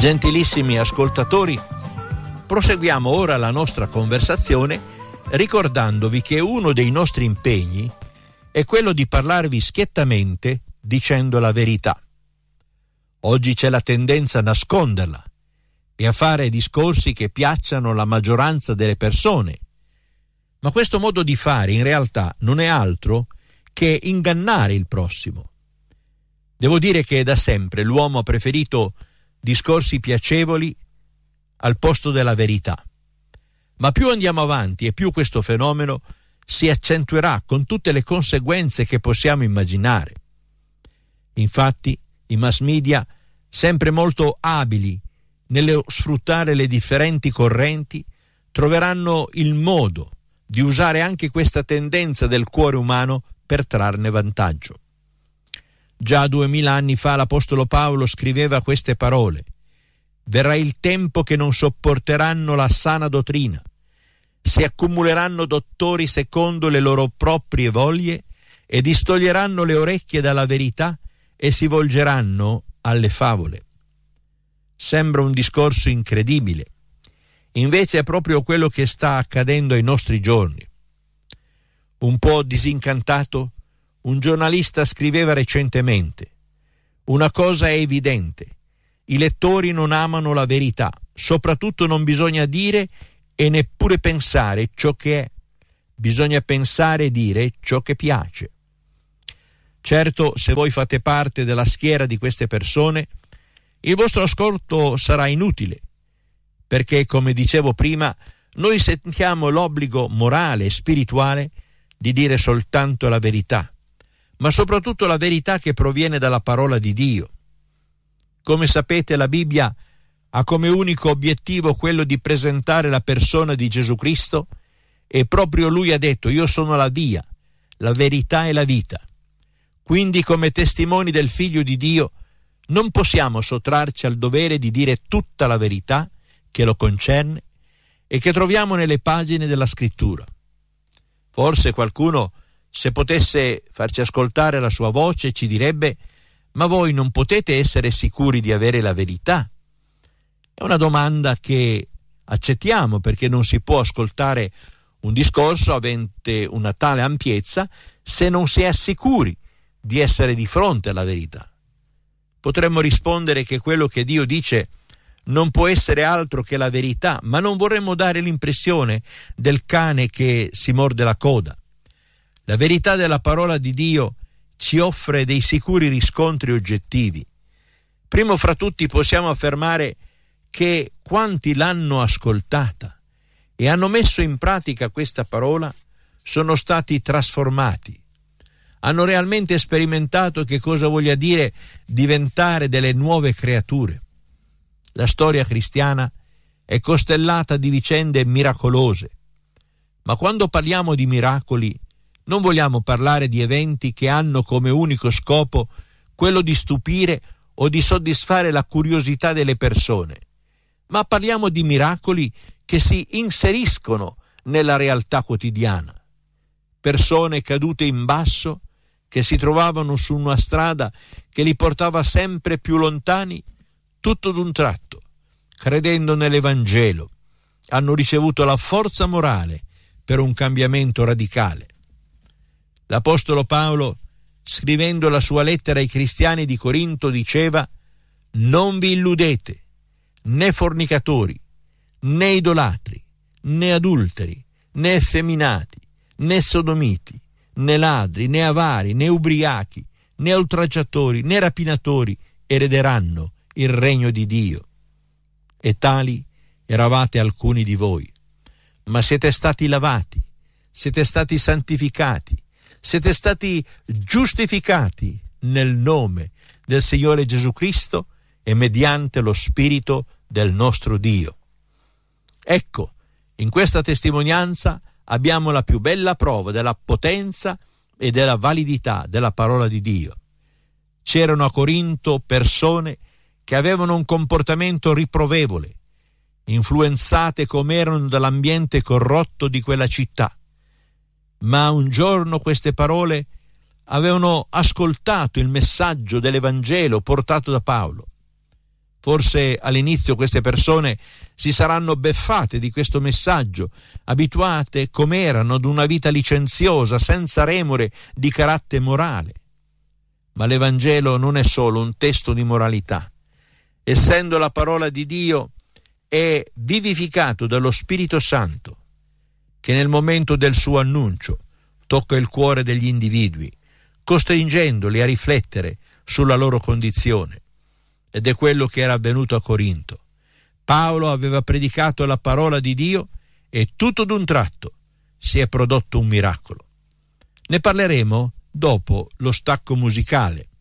Gentilissimi ascoltatori, proseguiamo ora la nostra conversazione ricordandovi che uno dei nostri impegni è quello di parlarvi schiettamente dicendo la verità. Oggi c'è la tendenza a nasconderla e a fare discorsi che piacciono alla maggioranza delle persone, ma questo modo di fare in realtà non è altro che ingannare il prossimo. Devo dire che da sempre l'uomo ha preferito discorsi piacevoli al posto della verità. Ma più andiamo avanti e più questo fenomeno si accentuerà con tutte le conseguenze che possiamo immaginare. Infatti, i mass media, sempre molto abili nello sfruttare le differenti correnti, troveranno il modo di usare anche questa tendenza del cuore umano per trarne vantaggio. Già 2000 anni fa l'Apostolo Paolo scriveva queste parole: «Verrà il tempo che non sopporteranno la sana dottrina, si accumuleranno dottori secondo le loro proprie voglie e distoglieranno le orecchie dalla verità e si volgeranno alle favole». Sembra un discorso incredibile, invece è proprio quello che sta accadendo ai nostri giorni. Un po' disincantato, un giornalista scriveva recentemente: «Una cosa è evidente, i lettori non amano la verità, soprattutto non bisogna dire e neppure pensare ciò che è, bisogna pensare e dire ciò che piace». Certo, se voi fate parte della schiera di queste persone, il vostro ascolto sarà inutile, perché, come dicevo prima, noi sentiamo l'obbligo morale e spirituale di dire soltanto la verità, ma soprattutto la verità che proviene dalla parola di Dio. Come sapete, la Bibbia ha come unico obiettivo quello di presentare la persona di Gesù Cristo, e proprio Lui ha detto: «Io sono la via, la verità e la vita». Quindi, come testimoni del Figlio di Dio, non possiamo sottrarci al dovere di dire tutta la verità che lo concerne e che troviamo nelle pagine della Scrittura. Forse qualcuno, se potesse farci ascoltare la sua voce, ci direbbe: «Ma voi non potete essere sicuri di avere la verità?» È una domanda che accettiamo, perché non si può ascoltare un discorso avente una tale ampiezza se non si è sicuri di essere di fronte alla verità. Potremmo rispondere che quello che Dio dice non può essere altro che la verità, ma non vorremmo dare l'impressione del cane che si morde la coda. La verità della parola di Dio ci offre dei sicuri riscontri oggettivi. Primo fra tutti possiamo affermare che quanti l'hanno ascoltata e hanno messo in pratica questa parola sono stati trasformati. Hanno realmente sperimentato che cosa voglia dire diventare delle nuove creature. La storia cristiana è costellata di vicende miracolose, ma quando parliamo di miracoli non vogliamo parlare di eventi che hanno come unico scopo quello di stupire o di soddisfare la curiosità delle persone, ma parliamo di miracoli che si inseriscono nella realtà quotidiana. Persone cadute in basso, che si trovavano su una strada che li portava sempre più lontani, tutto d'un tratto, credendo nell'Evangelo, hanno ricevuto la forza morale per un cambiamento radicale. L'Apostolo Paolo, scrivendo la sua lettera ai cristiani di Corinto, diceva: «Non vi illudete, né fornicatori, né idolatri, né adulteri, né effeminati, né sodomiti, né ladri, né avari, né ubriachi, né oltraggiatori, né rapinatori erederanno il regno di Dio. E tali eravate alcuni di voi. Ma siete stati lavati, siete stati santificati, siete stati giustificati nel nome del Signore Gesù Cristo e mediante lo Spirito del nostro Dio». Ecco, in questa testimonianza abbiamo la più bella prova della potenza e della validità della parola di Dio. C'erano a Corinto persone che avevano un comportamento riprovevole, influenzate come erano dall'ambiente corrotto di quella città. Ma un giorno queste parole avevano ascoltato il messaggio dell'Evangelo portato da Paolo. Forse all'inizio queste persone si saranno beffate di questo messaggio, abituate come erano ad una vita licenziosa, senza remore di carattere morale. Ma l'Evangelo non è solo un testo di moralità. Essendo la parola di Dio, è vivificato dallo Spirito Santo, che nel momento del suo annuncio tocca il cuore degli individui, costringendoli a riflettere sulla loro condizione. Ed è quello che era avvenuto a Corinto. Paolo aveva predicato la parola di Dio e tutto d'un tratto si è prodotto un miracolo. Ne parleremo dopo lo stacco musicale.